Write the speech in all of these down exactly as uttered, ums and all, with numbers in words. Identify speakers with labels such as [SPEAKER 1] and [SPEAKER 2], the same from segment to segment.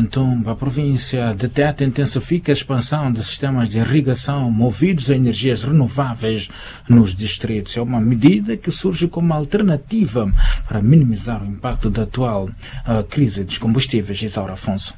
[SPEAKER 1] Nantumba, a província de Tete intensifica a expansão de sistemas de irrigação movidos a energias renováveis nos distritos. É uma medida que surge como alternativa para minimizar o impacto da atual uh, crise dos combustíveis. Isaura Afonso.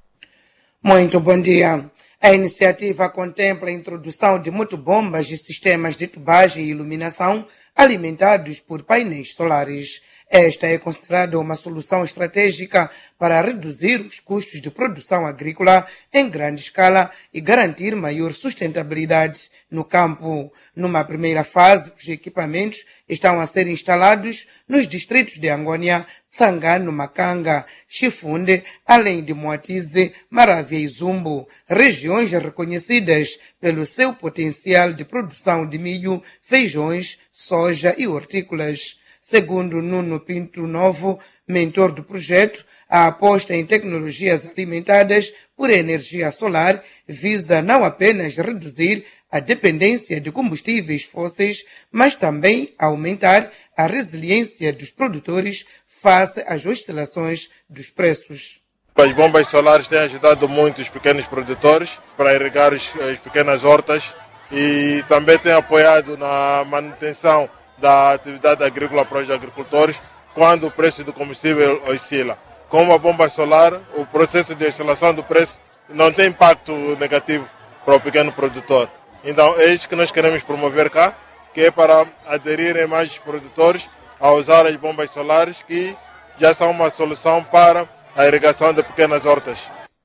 [SPEAKER 2] Muito bom dia. A iniciativa contempla a introdução de motobombas e sistemas de tubagem e iluminação alimentados por painéis solares. Esta é considerada uma solução estratégica para reduzir os custos de produção agrícola em grande escala e garantir maior sustentabilidade no campo. Numa primeira fase, os equipamentos estão a ser instalados nos distritos de Angônia, Tsangano, Macanga, Chifunde, além de Moatize, Maravia e Zumbo, regiões reconhecidas pelo seu potencial de produção de milho, feijões, soja e hortícolas. Segundo Nuno Pinto Novo, mentor do projeto, a aposta em tecnologias alimentadas por energia solar visa não apenas reduzir a dependência de combustíveis fósseis, mas também aumentar a resiliência dos produtores face às oscilações dos preços.
[SPEAKER 3] As bombas solares têm ajudado muito os pequenos produtores para irrigar as pequenas hortas e também têm apoiado na manutenção da atividade agrícola para os agricultores quando o preço do combustível oscila. Com uma bomba solar, o processo de oscilação do preço não tem impacto negativo para o pequeno produtor. Então é isso que nós queremos promover cá, que é para aderirem mais produtores a usar as bombas solares, que já são uma solução para a irrigação de pequenas hortas.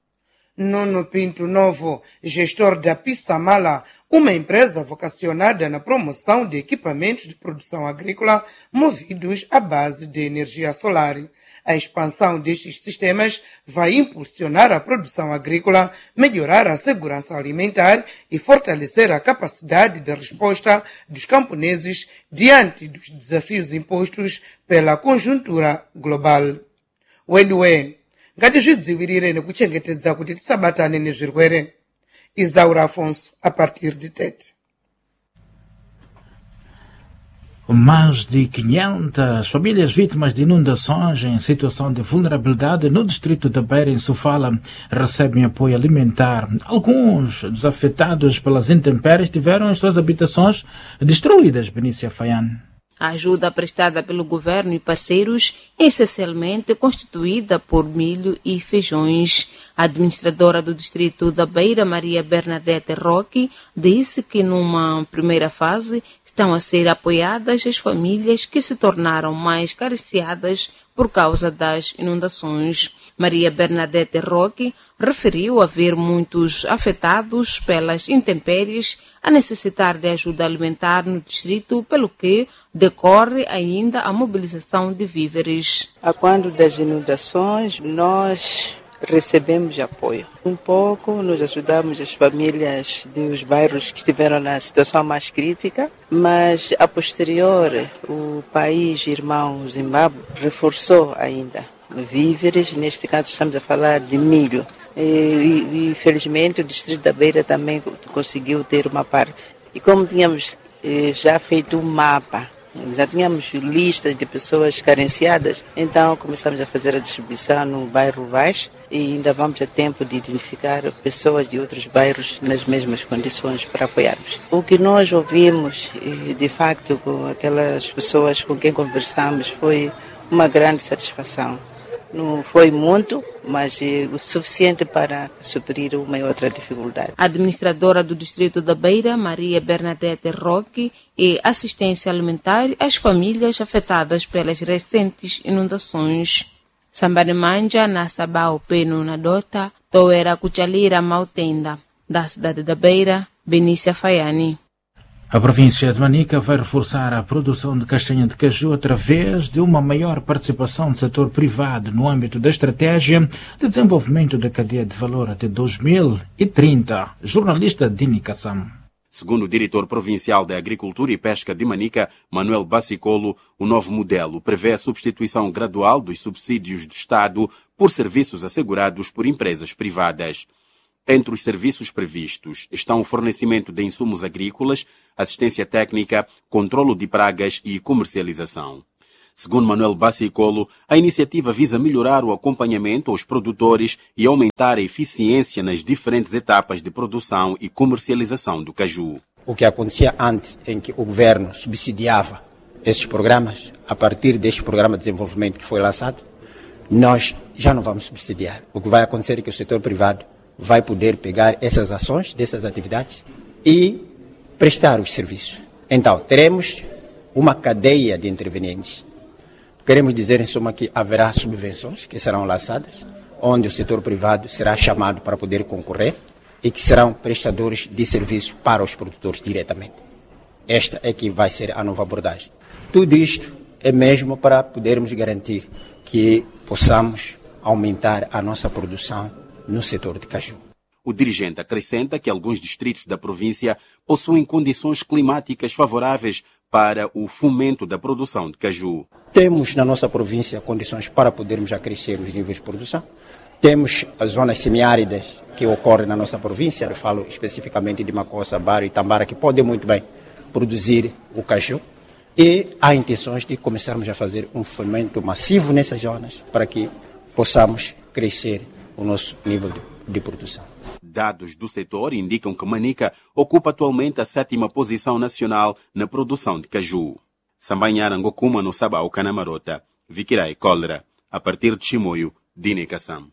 [SPEAKER 2] Nuno Pinto Novo, gestor da Pissamala, uma empresa vocacionada na promoção de equipamentos de produção agrícola movidos à base de energia solar. A expansão destes sistemas vai impulsionar a produção agrícola, melhorar a segurança alimentar e fortalecer a capacidade de resposta dos camponeses diante dos desafios impostos pela conjuntura global. Wedwe, ngatizvidzivirire nekuchengetedza kuti tisabatane nezvirwere. Isaura Afonso, a partir de Tete.
[SPEAKER 1] Mais de quinhentas famílias vítimas de inundações em situação de vulnerabilidade no distrito da Beira, em Sofala, recebem apoio alimentar. Alguns dos afetados pelas intempéries tiveram as suas habitações destruídas. Benícia Faiane.
[SPEAKER 4] A ajuda prestada pelo governo e parceiros é essencialmente constituída por milho e feijões. A administradora do distrito da Beira, Maria Bernadette Roque, disse que numa primeira fase estão a ser apoiadas as famílias que se tornaram mais carenciadas por causa das inundações. Maria Bernadette Roque referiu haver muitos afetados pelas intempéries a necessitar de ajuda alimentar no distrito, pelo que decorre ainda a mobilização de víveres.
[SPEAKER 5] A quando das inundações, nós recebemos apoio. Um pouco nos ajudamos as famílias dos bairros que estiveram na situação mais crítica, mas a posterior o país irmão Zimbábue reforçou ainda víveres. Neste caso estamos a falar de milho. E, e, felizmente o distrito da Beira também conseguiu ter uma parte. E como tínhamos eh, já feito um mapa, já tínhamos listas de pessoas carenciadas, então começamos a fazer a distribuição no bairro Vaz e ainda vamos a tempo de identificar pessoas de outros bairros nas mesmas condições para apoiarmos. O que nós ouvimos, de facto, com aquelas pessoas com quem conversamos, foi uma grande satisfação. Não foi muito, mas é o suficiente para suprir uma e outra dificuldade.
[SPEAKER 4] A administradora do distrito da Beira, Maria Bernadette Roque, e assistência alimentar às famílias afetadas pelas recentes inundações. Sambane Manja, na Sabao Peno, na Dota, Toera Cuchalira Mautenda. Da cidade da Beira, Benícia Faiane.
[SPEAKER 1] A província de Manica vai reforçar a produção de castanha de caju através de uma maior participação do setor privado no âmbito da estratégia de desenvolvimento da cadeia de valor até dois mil e trinta. Jornalista Dini Kassam.
[SPEAKER 6] Segundo o diretor provincial da Agricultura e Pesca de Manica, Manuel Bassicolo, o novo modelo prevê a substituição gradual dos subsídios do Estado por serviços assegurados por empresas privadas. Entre os serviços previstos estão o fornecimento de insumos agrícolas, assistência técnica, controlo de pragas e comercialização. Segundo Manuel Bacicolo, a iniciativa visa melhorar o acompanhamento aos produtores e aumentar a eficiência nas diferentes etapas de produção e comercialização do caju.
[SPEAKER 7] O que acontecia antes, em que o governo subsidiava esses programas, a partir deste programa de desenvolvimento que foi lançado, nós já não vamos subsidiar. O que vai acontecer é que o setor privado vai poder pegar essas ações, dessas atividades e prestar os serviços. Então, teremos uma cadeia de intervenientes. Queremos dizer, em suma, que haverá subvenções que serão lançadas, onde o setor privado será chamado para poder concorrer e que serão prestadores de serviços para os produtores diretamente. Esta é que vai ser a nova abordagem. Tudo isto é mesmo para podermos garantir que possamos aumentar a nossa produção no setor de caju.
[SPEAKER 6] O dirigente acrescenta que alguns distritos da província possuem condições climáticas favoráveis para o fomento da produção de caju.
[SPEAKER 7] Temos na nossa província condições para podermos acrescer os níveis de produção. Temos as zonas semiáridas que ocorrem na nossa província, eu falo especificamente de Macossa, Baro e Tambara, que podem muito bem produzir o caju. E há intenções de começarmos a fazer um fomento massivo nessas zonas para que possamos crescer o nosso nível de, de produção.
[SPEAKER 6] Dados do setor indicam que Manica ocupa atualmente a sétima posição nacional na produção de caju. Sambanhar Angokuma no Sabau Canamarota, Vikirai Cólera, a partir de Chimoio, Dine Kassam.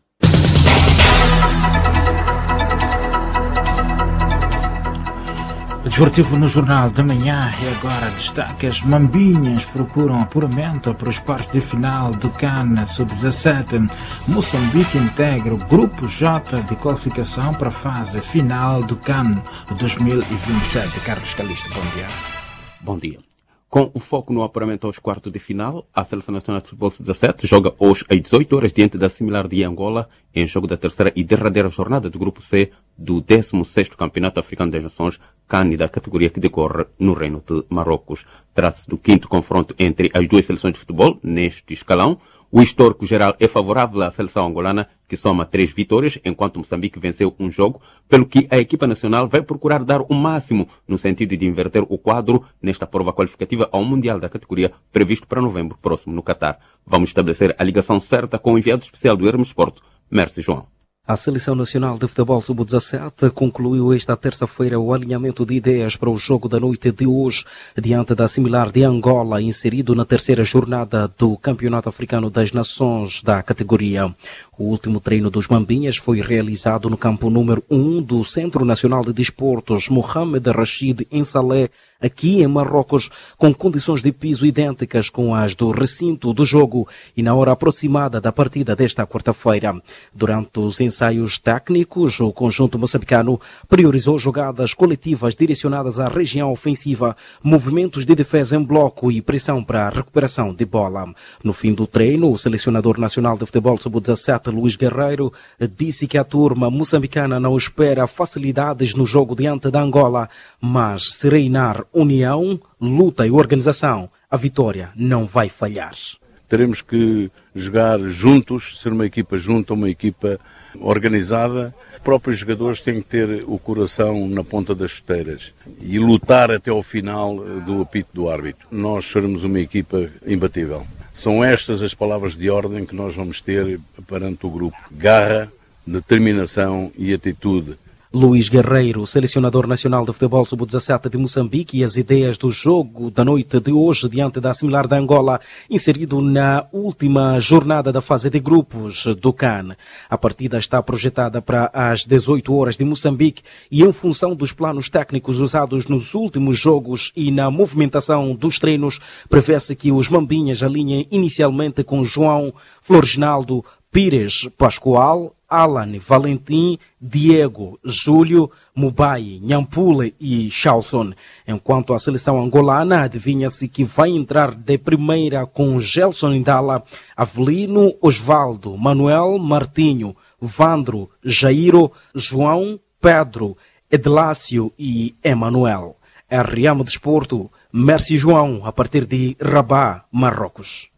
[SPEAKER 1] Desportivo no Jornal da Manhã e agora destaque: as Mambinhas procuram apuramento para os quartos de final do CAN sub dezassete. Moçambique integra o Grupo J de qualificação para a fase final do CAN dois mil e vinte e sete. Carlos Calixto, bom dia.
[SPEAKER 8] Bom dia. Com o foco no apuramento aos quartos de final, a Seleção Nacional de Futebol sub dezassete joga hoje às dezoito horas diante da Similar de Angola, em jogo da terceira e derradeira jornada do Grupo C do décimo sexto Campeonato Africano das Nações, CAN, da categoria que decorre no Reino de Marrocos. Trata-se do quinto confronto entre as duas seleções de futebol neste escalão. O histórico geral é favorável à seleção angolana, que soma três vitórias, enquanto Moçambique venceu um jogo, pelo que a equipa nacional vai procurar dar o máximo no sentido de inverter o quadro nesta prova qualificativa ao Mundial da categoria, previsto para novembro próximo no Catar. Vamos estabelecer a ligação certa com o enviado especial do Hermes Sport, Mércio João.
[SPEAKER 9] A Seleção Nacional de Futebol sub dezassete concluiu esta terça-feira o alinhamento de ideias para o jogo da noite de hoje, diante da Similar de Angola, inserido na terceira jornada do Campeonato Africano das Nações da categoria. O último treino dos Mambinhas foi realizado no campo número um do Centro Nacional de Desportos Mohamed Rashid, em Salé, aqui em Marrocos, com condições de piso idênticas com as do recinto do jogo e na hora aproximada da partida desta quarta-feira. Durante os ensaios técnicos, o conjunto moçambicano priorizou jogadas coletivas direcionadas à região ofensiva, movimentos de defesa em bloco e pressão para a recuperação de bola. No fim do treino, o selecionador nacional de futebol sub dezassete, Luís Guerreiro, disse que a turma moçambicana não espera facilidades no jogo diante da Angola, mas se reinar união, luta e organização, a vitória não vai falhar.
[SPEAKER 10] Teremos que jogar juntos, ser uma equipa junta, uma equipa organizada. Os próprios jogadores têm que ter o coração na ponta das chuteiras e lutar até ao final do apito do árbitro. Nós seremos uma equipa imbatível. São estas as palavras de ordem que nós vamos ter perante o grupo. Garra, determinação e atitude.
[SPEAKER 9] Luís Guerreiro, selecionador nacional de futebol sub dezassete de Moçambique, e as ideias do jogo da noite de hoje diante da Similar de Angola, inserido na última jornada da fase de grupos do CAN. A partida está projetada para as dezoito horas de Moçambique e, em função dos planos técnicos usados nos últimos jogos e na movimentação dos treinos, prevê-se que os Mambinhas alinhem inicialmente com João Floriginaldo, Pires Pascoal, Alan, Valentim, Diego, Júlio, Mubai, Nhampule e Charlson. Enquanto a seleção angolana adivinha-se que vai entrar de primeira com Gelson Indala, Avelino, Osvaldo, Manuel, Martinho, Vandro, Jairo, João, Pedro, Edlácio e Emanuel. R M Desporto, Mércio João, a partir de Rabat, Marrocos.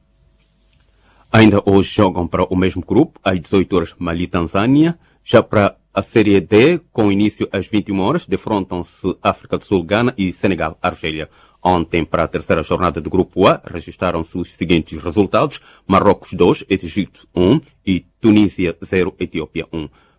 [SPEAKER 8] Ainda hoje jogam para o mesmo grupo, às dezoito horas, Mali, Tanzânia. Já para a Série D, com início às vinte e uma horas, defrontam-se África do Sul, Gana e Senegal, Argélia. Ontem, para a terceira jornada do Grupo A, registraram-se os seguintes resultados: Marrocos dois, Egito um e Tunísia zero, Etiópia um.